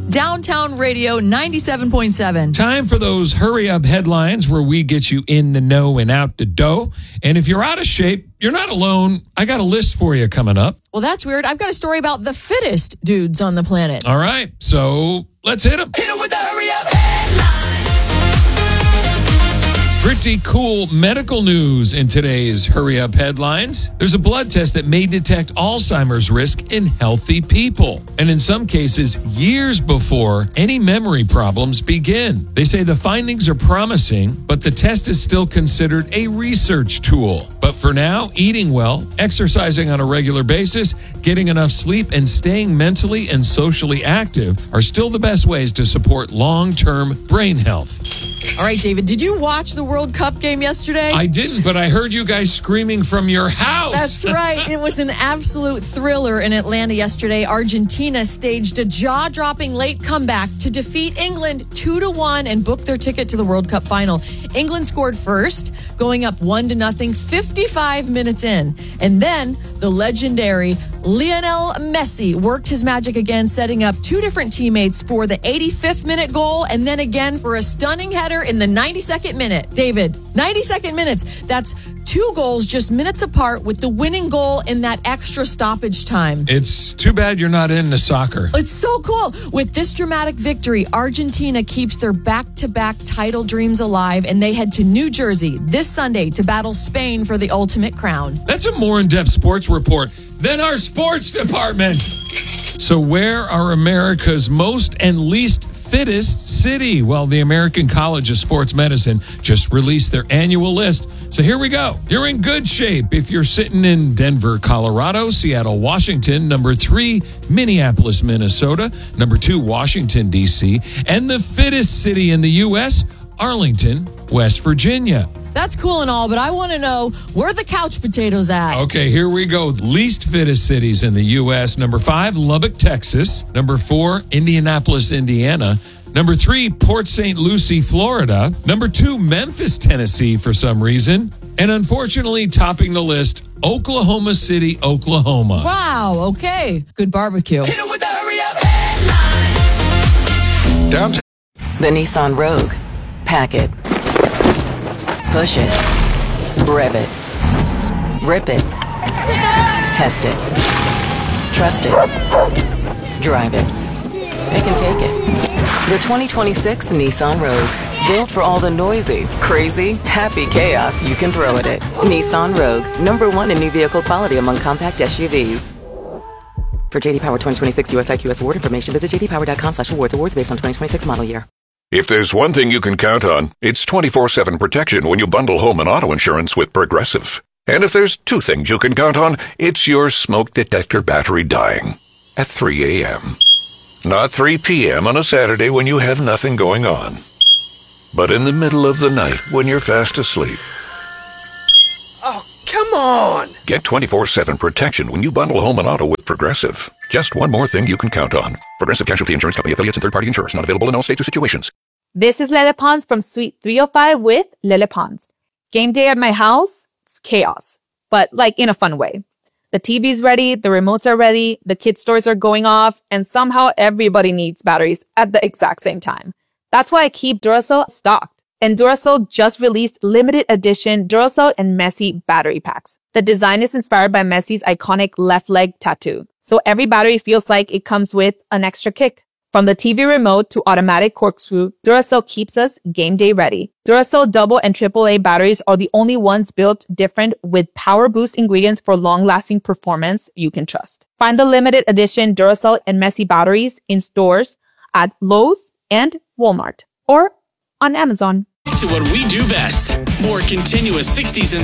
Downtown Radio 97.7. Time for those hurry up headlines where we get you in the know and out the dough. And if you're out of shape, you're not alone. I got a list for you coming up. Well, that's weird. I've got a story about the fittest dudes on the planet. All right. So let's hit them. Hit 'em with the hurry up headlines. Pretty cool medical news in today's Hurry Up headlines. There's a blood test that may detect Alzheimer's risk in healthy people, and in some cases, years before any memory problems begin. They say the findings are promising, but the test is still considered a research tool. But for now, eating well, exercising on a regular basis, getting enough sleep, and staying mentally and socially active are still the best ways to support long-term brain health. All right, David, did you watch the World Cup game yesterday? I didn't, but I heard you guys screaming from your house. That's right. It was an absolute thriller in Atlanta yesterday. Argentina staged a jaw-dropping late comeback to defeat England 2-1 and book their ticket to the World Cup final. England scored first, going up 1-0, 55 minutes in. And then the legendary Lionel Messi worked his magic again, setting up two different teammates for the 85th minute goal and then again for a stunning header in the 92nd minute. David, 92nd minutes. That's two goals just minutes apart with the winning goal in that extra stoppage time. It's too bad you're not into soccer. It's so cool. With this dramatic victory, Argentina keeps their back-to-back title dreams alive, and they head to New Jersey this Sunday to battle Spain for the ultimate crown. That's a more in-depth sports report than our sports department. So where are America's most and least fittest city? Well, the American College of Sports Medicine just released their annual list. So here we go. You're in good shape if you're sitting in Denver, Colorado, Seattle, Washington, number 3, Minneapolis, Minnesota, number 2, Washington, D.C., and the fittest city in the U.S., Arlington, West Virginia. That's cool and all, but I want to know where the couch potatoes at. Okay, here we go. Least fittest cities in the U.S. Number 5, Lubbock, Texas. Number 4, Indianapolis, Indiana. Number 3, Port St. Lucie, Florida. Number 2, Memphis, Tennessee for some reason. And unfortunately, topping the list, Oklahoma City, Oklahoma. Wow, okay. Good barbecue. Hit 'em with the hurry up headlines. Downtown. The Nissan Rogue. Pack it. Push it. Rev it. Rip it. Test it. Trust it. Drive it. Pick and take it. The 2026 Nissan Rogue. Built for all the noisy, crazy, happy chaos you can throw at it. Nissan Rogue. #1 in new vehicle quality among compact SUVs. For JD Power 2026 US IQS award information, visit jdpower.com/awards. Awards based on 2026 model year. If there's one thing you can count on, it's 24/7 protection when you bundle home and auto insurance with Progressive. And if there's two things you can count on, it's your smoke detector battery dying at 3 a.m. Not 3 p.m. on a Saturday when you have nothing going on, but in the middle of the night when you're fast asleep. Oh, come on! Get 24/7 protection when you bundle home and auto with Progressive. Just one more thing you can count on. Progressive Casualty Insurance Company affiliates and third-party insurers. Not available in all states or situations. This is Lele Pons from Suite 305 with Lele Pons. Game day at my house, it's chaos, but like in a fun way. The TV's ready, the remotes are ready, the kids' toys are going off, and somehow everybody needs batteries at the exact same time. That's why I keep Duracell stocked. And Duracell just released limited edition Duracell and Messi battery packs. The design is inspired by Messi's iconic left leg tattoo. So every battery feels like it comes with an extra kick. From the TV remote to automatic corkscrew, Duracell keeps us game day ready. Duracell double and AAA batteries are the only ones built different with power boost ingredients for long-lasting performance you can trust. Find the limited edition Duracell and Messi batteries in stores at Lowe's and Walmart or on Amazon. To what we do best. More continuous 60s and